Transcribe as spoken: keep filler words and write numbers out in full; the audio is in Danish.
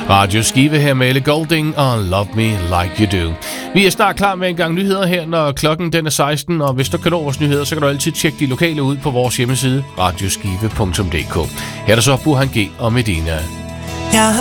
Radio Skive her med Elle Golding og Love Me Like You Do. Vi er snart klar med en gang nyheder her, når klokken den er seksten, og hvis du kan nå vores nyheder, så kan du altid tjekke de lokale ud på vores hjemmeside radioskive punktum d k. Her er der så Burhan G og Medina. Jeg